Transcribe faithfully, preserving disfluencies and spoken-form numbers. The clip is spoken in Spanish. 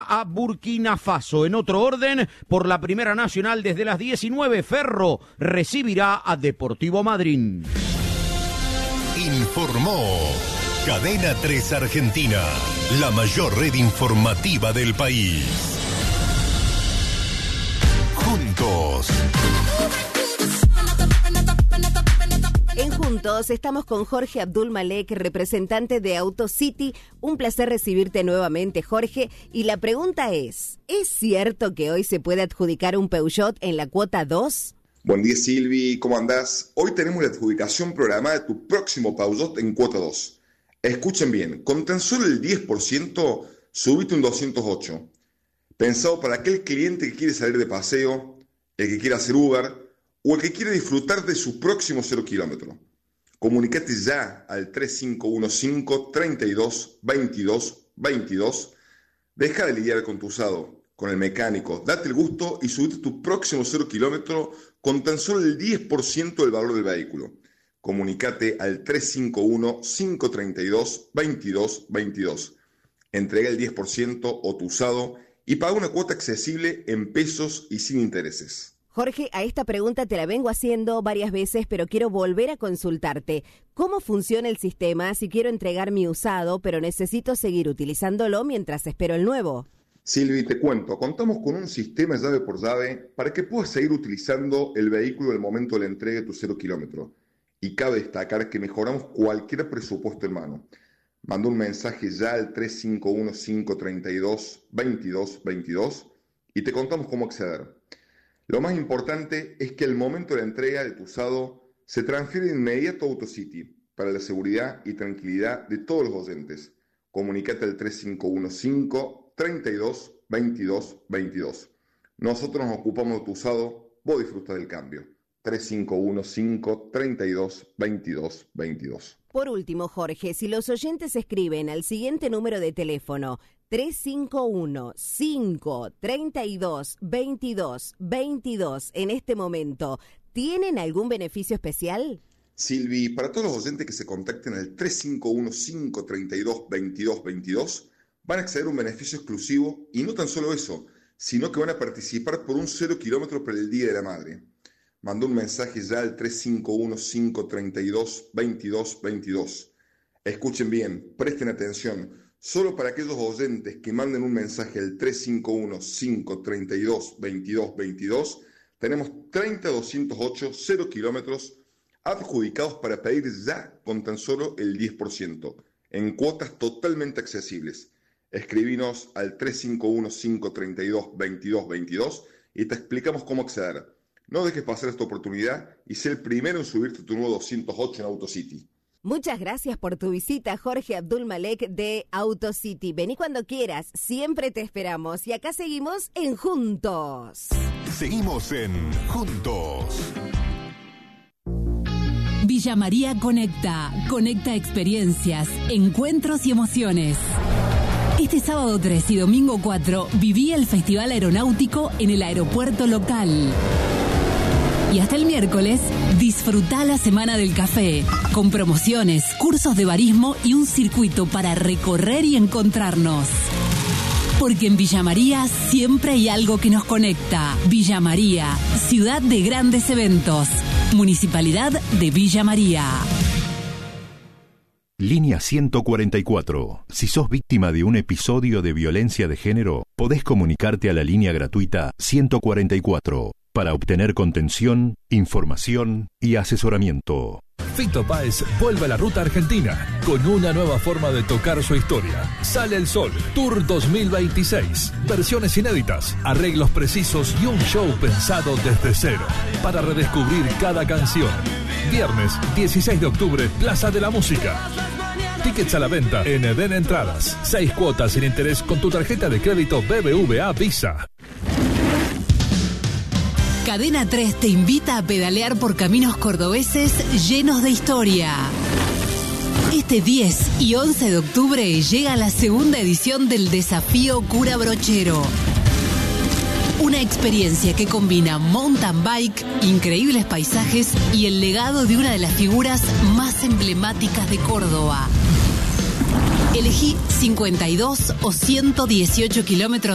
a Burkina Faso. En otro orden, por la Primera Nacional desde las diecinueve, Ferro recibirá a Deportivo Madryn. Informó Cadena tres Argentina, la mayor red informativa del país. Juntos. En Juntos estamos con Jorge Abdul Malek, representante de AutoCity. Un placer recibirte nuevamente, Jorge. Y la pregunta es, ¿es cierto que hoy se puede adjudicar un Peugeot en la cuota dos? Buen día, Silvi, ¿cómo andás? Hoy tenemos la adjudicación programada de tu próximo Peugeot en cuota dos. Escuchen bien, con tan solo el diez por ciento, subite un doscientos ocho. Pensado para aquel cliente que quiere salir de paseo, el que quiere hacer Uber o el que quiere disfrutar de su próximo cero kilómetro. Comunicate ya al tres cinco uno cinco, tres dos, veintidós, veintidós. Deja de lidiar con tu usado, con el mecánico, date el gusto y subite tu próximo cero kilómetro con tan solo el diez por ciento del valor del vehículo. Comunicate al tres cinco uno cinco tres dos, veintidós, veintidós. Entrega el diez por ciento o tu usado y paga una cuota accesible en pesos y sin intereses. Jorge, a esta pregunta te la vengo haciendo varias veces, pero quiero volver a consultarte. ¿Cómo funciona el sistema si quiero entregar mi usado, pero necesito seguir utilizándolo mientras espero el nuevo? Silvi, te cuento, contamos con un sistema llave por llave para que puedas seguir utilizando el vehículo al momento de la entrega de tu cero kilómetro. Y cabe destacar que mejoramos cualquier presupuesto en mano. Manda un mensaje ya al tres cinco uno cinco tres dos, veintidós, veintidós y te contamos cómo acceder. Lo más importante es que al momento de la entrega de tu usado se transfiere de inmediato a AutoCity para la seguridad y tranquilidad de todos los oyentes. Comunicate al tres cinco uno cinco, treinta y dos, veintidós, veintidós. Nosotros nos ocupamos de tu usado, vos disfruta del cambio. tres cinco uno cinco, treinta y dos, veintidós, veintidós. Por último, Jorge, si los oyentes escriben al siguiente número de teléfono tres cinco uno cinco, treinta y dos, veintidós, veintidós en este momento, ¿tienen algún beneficio especial? Silvi, para todos los oyentes que se contacten al tres cinco uno cinco, treinta y dos, veintidós, veintidós, van a acceder a un beneficio exclusivo y no tan solo eso, sino que van a participar por un cero kilómetro para el Día de la Madre. Manda un mensaje ya al tres cinco uno cinco, treinta y dos, veintidós, veintidós. Escuchen bien, presten atención. Solo para aquellos oyentes que manden un mensaje al tres cinco uno cinco, treinta y dos, veintidós, veintidós, tenemos treinta doscientos ocho cero kilómetros adjudicados para pedir ya con tan solo el diez por ciento, en cuotas totalmente accesibles. Escribinos al tres cinco uno cinco, treinta y dos, veintidós, veintidós y te explicamos cómo acceder. No dejes pasar esta oportunidad y sé el primero en subirte tu nuevo doscientos ocho en AutoCity. Muchas gracias por tu visita, Jorge Abdul Malek de AutoCity. Vení cuando quieras, siempre te esperamos. Y acá seguimos en Juntos. Seguimos en Juntos. Villa María Conecta. Conecta experiencias, encuentros y emociones. Este sábado tres y domingo cuatro viví el Festival Aeronáutico en el aeropuerto local. Y hasta el miércoles, disfrutá la Semana del Café, con promociones, cursos de barismo y un circuito para recorrer y encontrarnos. Porque en Villa María siempre hay algo que nos conecta. Villa María, ciudad de grandes eventos. Municipalidad de Villa María. Línea ciento cuarenta y cuatro. Si sos víctima de un episodio de violencia de género, podés comunicarte a la línea gratuita ciento cuarenta y cuatro para obtener contención, información y asesoramiento. Fito Páez vuelve a la ruta argentina con una nueva forma de tocar su historia. Sale el Sol, Tour dos mil veintiséis. Versiones inéditas, arreglos precisos y un show pensado desde cero para redescubrir cada canción. Viernes dieciséis de octubre, Plaza de la Música. Tickets a la venta en Eden Entradas. Seis cuotas sin interés con tu tarjeta de crédito B B V A Visa. Cadena tres te invita a pedalear por caminos cordobeses llenos de historia. Este diez y once de octubre llega la segunda edición del Desafío Cura Brochero. Una experiencia que combina mountain bike, increíbles paisajes y el legado de una de las figuras más emblemáticas de Córdoba. Elegí cincuenta y dos o ciento dieciocho kilómetros